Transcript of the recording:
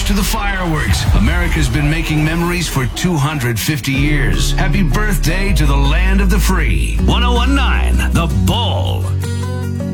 to the fireworks. America's been making memories for 250 years. Happy birthday to the land of the free. 1019, The Bull.